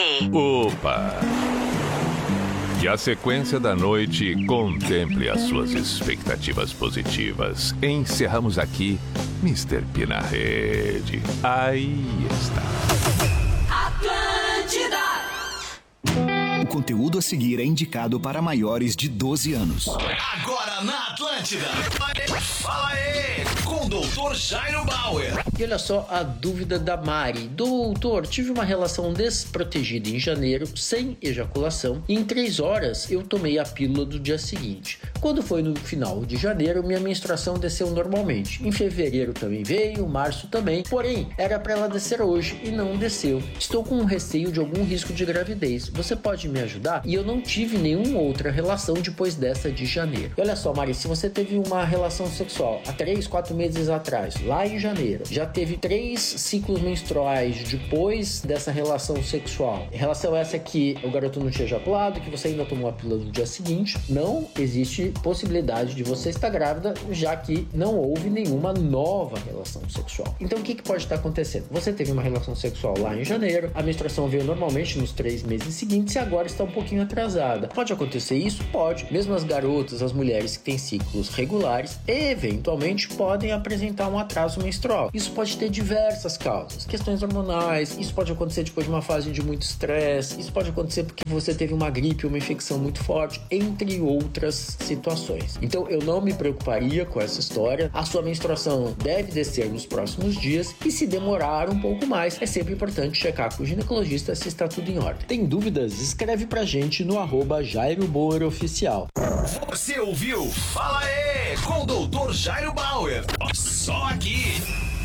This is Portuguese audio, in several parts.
Rê. Opa! Que a sequência da noite contemple as suas expectativas positivas. Encerramos aqui Mr. P na rede. Aí está. Atlântida! O conteúdo a seguir é indicado para maiores de 12 anos. Agora na Atlântida. Fala aí, com o Dr. Jairo Bauer. E olha só a dúvida da Mari. Doutor, tive uma relação desprotegida em janeiro, sem ejaculação, e em 3 horas eu tomei a pílula do dia seguinte. Quando foi no final de janeiro, minha menstruação desceu normalmente. Em fevereiro também veio, março também, porém, era para ela descer hoje e não desceu. Estou com um receio de algum risco de gravidez. Você pode me ajudar? E eu não tive nenhuma outra relação depois dessa de janeiro. E olha só, Mari, se você teve uma relação sexual há 3, 4 meses atrás, lá em janeiro, já teve 3 ciclos menstruais depois dessa relação sexual, relação essa que o garoto não tinha ejaculado, que você ainda tomou a pílula no dia seguinte, não existe possibilidade de você estar grávida, já que não houve nenhuma nova relação sexual. Então o que pode estar acontecendo? Você teve uma relação sexual lá em janeiro, a menstruação veio normalmente nos 3 meses seguintes e agora está um pouquinho atrasada. Pode acontecer isso? Pode. Mesmo as garotas, as mulheres que têm ciclos regulares, eventualmente podem apresentar um atraso menstrual. Isso pode ter diversas causas. Questões hormonais, isso pode acontecer depois de uma fase de muito estresse, isso pode acontecer porque você teve uma gripe ou uma infecção muito forte, entre outras situações. Então eu não me preocuparia com essa história. A sua menstruação deve descer nos próximos dias e se demorar um pouco mais, é sempre importante checar com o ginecologista se está tudo em ordem. Tem dúvidas? Escreve pra gente no @JairoBauerOficial. Você ouviu? Fala aí, com o Dr. Jairo Bauer. Só aqui.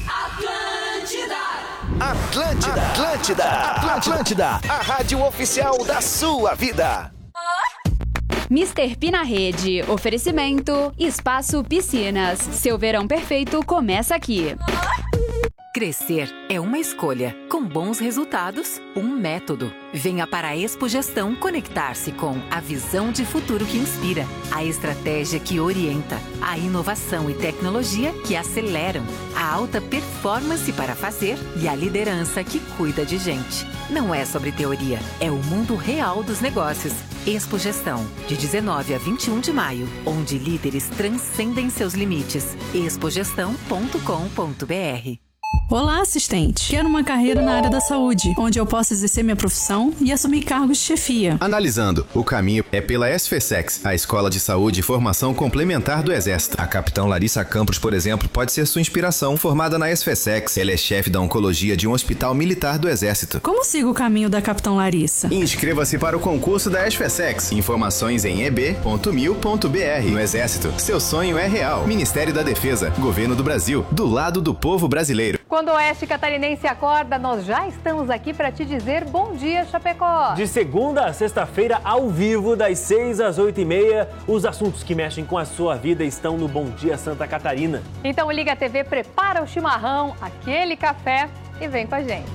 Atlântida, a rádio oficial da sua vida. Mr. P na rede. Oferecimento Espaço Piscinas. Seu verão perfeito começa aqui. Crescer é uma escolha, com bons resultados, um método. Venha para a Expo Gestão conectar-se com a visão de futuro que inspira, a estratégia que orienta, a inovação e tecnologia que aceleram, a alta performance para fazer e a liderança que cuida de gente. Não é sobre teoria, é o mundo real dos negócios. Expo Gestão, de 19 a 21 de maio, onde líderes transcendem seus limites. expogestão.com.br. Olá, assistente. Quero uma carreira na área da saúde, onde eu possa exercer minha profissão e assumir cargos de chefia. Analisando, o caminho é pela SFSEX, a Escola de Saúde e Formação Complementar do Exército. A capitão Larissa Campos, por exemplo, pode ser sua inspiração. Formada na SFSEX, ela é chefe da oncologia de um hospital militar do Exército. Como sigo o caminho da capitão Larissa? Inscreva-se para o concurso da SFSEX. Informações em eb.mil.br. No Exército, seu sonho é real. Ministério da Defesa, Governo do Brasil, do lado do povo brasileiro. Quando o Oeste Catarinense acorda, nós já estamos aqui para te dizer bom dia, Chapecó. De segunda a sexta-feira, ao vivo, das 6 às 8h30, os assuntos que mexem com a sua vida estão no Bom Dia Santa Catarina. Então liga a TV, prepara o chimarrão, aquele café e vem com a gente.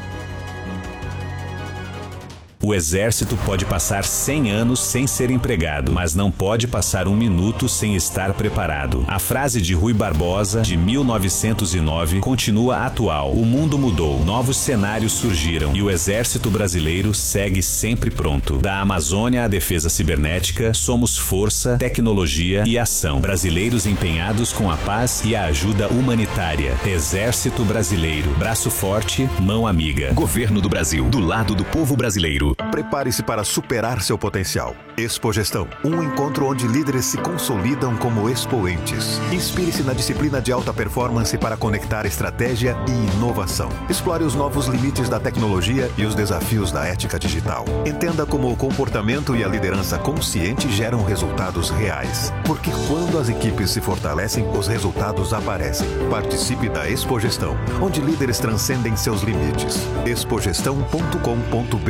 O Exército pode passar 100 anos sem ser empregado, mas não pode passar 1 minuto sem estar preparado. A frase de Rui Barbosa, de 1909, continua atual. O mundo mudou, novos cenários surgiram e o Exército Brasileiro segue sempre pronto. Da Amazônia à defesa cibernética, somos força, tecnologia e ação. Brasileiros empenhados com a paz e a ajuda humanitária. Exército Brasileiro. Braço forte, mão amiga. Governo do Brasil, do lado do povo brasileiro. Prepare-se para superar seu potencial. Expo Gestão, um encontro onde líderes se consolidam como expoentes. Inspire-se na disciplina de alta performance para conectar estratégia e inovação. Explore os novos limites da tecnologia e os desafios da ética digital. Entenda como o comportamento e a liderança consciente geram resultados reais. Porque quando as equipes se fortalecem, os resultados aparecem. Participe da Expo Gestão, onde líderes transcendem seus limites. expogestão.com.br.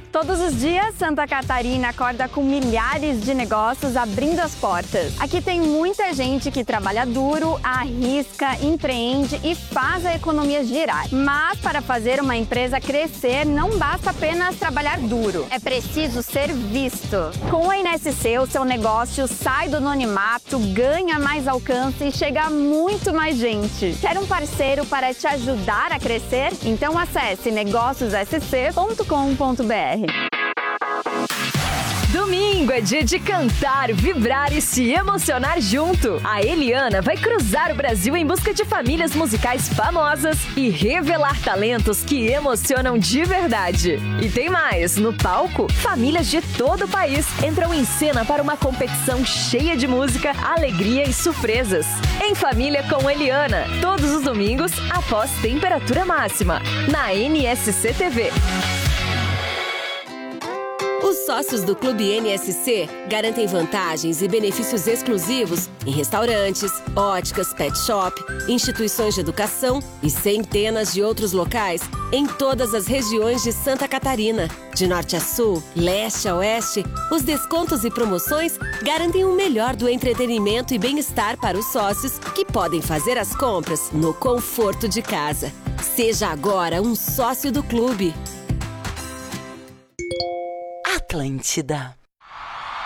Todos os dias, Santa Catarina acorda com milhares de negócios abrindo as portas. Aqui tem muita gente que trabalha duro, arrisca, empreende e faz a economia girar. Mas para fazer uma empresa crescer, não basta apenas trabalhar duro. É preciso ser visto. Com a INSC, o seu negócio sai do anonimato, ganha mais alcance e chega a muito mais gente. Quer um parceiro para te ajudar a crescer? Então acesse negóciossc.com.br. Domingo é dia de cantar, vibrar e se emocionar junto. A Eliana vai cruzar o Brasil em busca de famílias musicais famosas e revelar talentos que emocionam de verdade. E tem mais, no palco, famílias de todo o país entram em cena para uma competição cheia de música, alegria e surpresas. Em Família com Eliana, todos os domingos após temperatura máxima, na NSC TV. Os sócios do Clube NSC garantem vantagens e benefícios exclusivos em restaurantes, óticas, pet shop, instituições de educação e centenas de outros locais em todas as regiões de Santa Catarina. De norte a sul, leste a oeste, os descontos e promoções garantem o melhor do entretenimento e bem-estar para os sócios que podem fazer as compras no conforto de casa. Seja agora um sócio do clube. Atlântida.